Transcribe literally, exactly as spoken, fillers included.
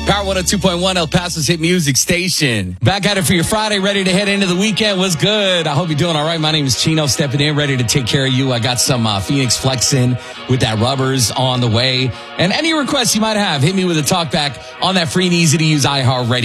Power one oh two point one, El Paso's hit music station. Back at it for your Friday, ready to head into the weekend. What's good? I hope you're doing all right. My name is Chino, stepping in, ready to take care of you. I got some uh, Phoenix flexing with that rubbers on the way. And any requests you might have, hit me with a talk back on that free and easy to use iHeartRadio.